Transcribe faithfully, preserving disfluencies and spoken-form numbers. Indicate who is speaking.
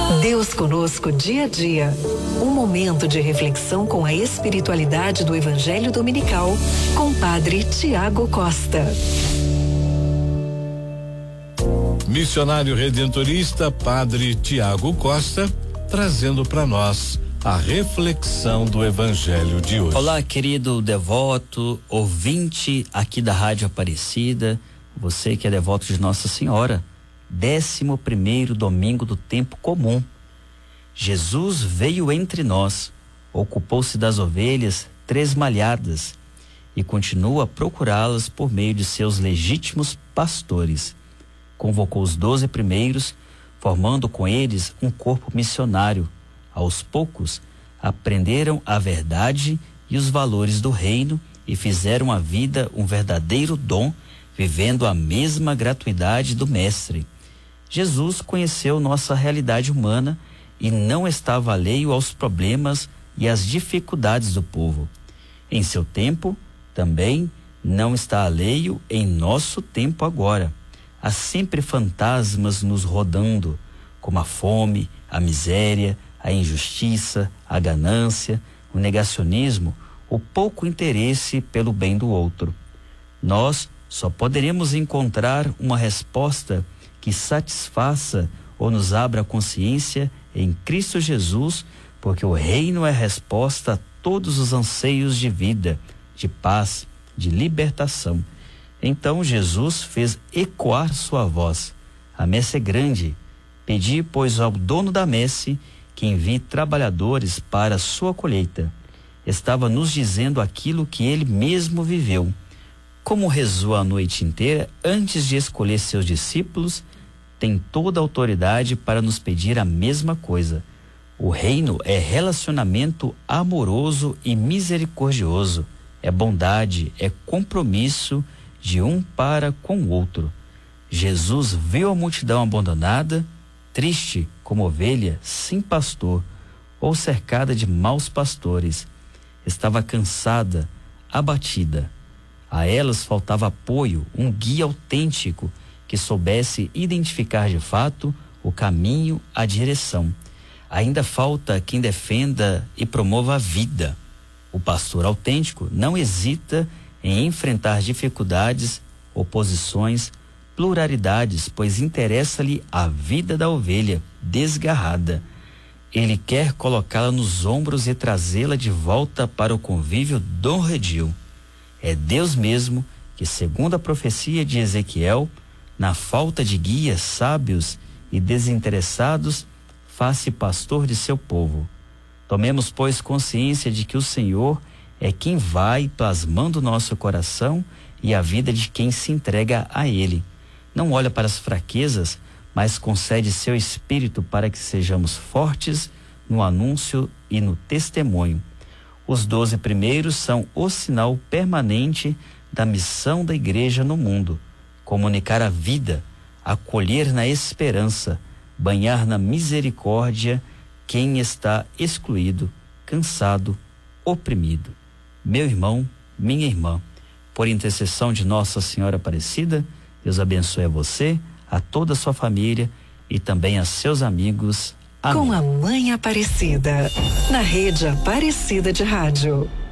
Speaker 1: Deus conosco dia a dia. Um momento de reflexão com a espiritualidade do Evangelho Dominical com Padre Tiago Costa.
Speaker 2: Missionário redentorista Padre Tiago Costa, trazendo para nós a reflexão do Evangelho de hoje.
Speaker 3: Olá, querido devoto, ouvinte aqui da Rádio Aparecida, você que é devoto de Nossa Senhora. Décimo primeiro domingo do tempo comum. Jesus veio entre nós, ocupou-se das ovelhas tresmalhadas e continua a procurá-las por meio de seus legítimos pastores. Convocou os doze primeiros, formando com eles um corpo missionário. Aos poucos, aprenderam a verdade e os valores do reino e fizeram a vida um verdadeiro dom, vivendo a mesma gratuidade do Mestre. Jesus conheceu nossa realidade humana e não estava alheio aos problemas e às dificuldades do povo. Em seu tempo, também não está alheio em nosso tempo agora. Há sempre fantasmas nos rodando, como a fome, a miséria, a injustiça, a ganância, o negacionismo, o pouco interesse pelo bem do outro. Nós só poderemos encontrar uma resposta que satisfaça ou nos abra a consciência em Cristo Jesus, porque o reino é a resposta a todos os anseios de vida, de paz, de libertação. Então Jesus fez ecoar sua voz: a messe é grande, pedi, pois, ao dono da messe que envie trabalhadores para a sua colheita. Estava nos dizendo aquilo que ele mesmo viveu. Como rezou a noite inteira antes de escolher seus discípulos, tem toda a autoridade para nos pedir a mesma coisa. O reino é relacionamento amoroso e misericordioso, é bondade, é compromisso de um para com o outro. Jesus viu a multidão abandonada, triste como ovelha sem pastor, ou cercada de maus pastores. Estava cansada, abatida. A elas faltava apoio, um guia autêntico que soubesse identificar de fato o caminho, a direção. Ainda falta quem defenda e promova a vida. O pastor autêntico não hesita em enfrentar dificuldades, oposições, pluralidades, pois interessa-lhe a vida da ovelha desgarrada. Ele quer colocá-la nos ombros e trazê-la de volta para o convívio do redil. É Deus mesmo que, segundo a profecia de Ezequiel, na falta de guias sábios e desinteressados, faz-se pastor de seu povo. Tomemos, pois, consciência de que o Senhor é quem vai plasmando nosso coração e a vida de quem se entrega a Ele. Não olha para as fraquezas, mas concede seu espírito para que sejamos fortes no anúncio e no testemunho. Os doze primeiros são o sinal permanente da missão da igreja no mundo: comunicar a vida, acolher na esperança, banhar na misericórdia quem está excluído, cansado, oprimido. Meu irmão, minha irmã, por intercessão de Nossa Senhora Aparecida, Deus abençoe a você, a toda a sua família e também a seus amigos. Amém.
Speaker 1: Com a Mãe Aparecida, na Rede Aparecida de Rádio.